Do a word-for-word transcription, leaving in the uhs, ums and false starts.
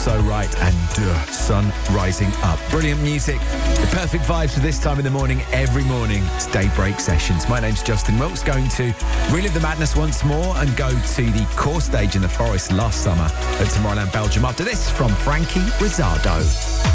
So Right and Duh, Sun Rising Up. Brilliant music. The perfect vibes for this time in the morning, every morning. It's Daybreak Sessions. My name's Justin Wilkes, going to relive the madness once more and go to the core stage in the Forest last summer at Tomorrowland, Belgium. After this, from Frankie Rizzardo.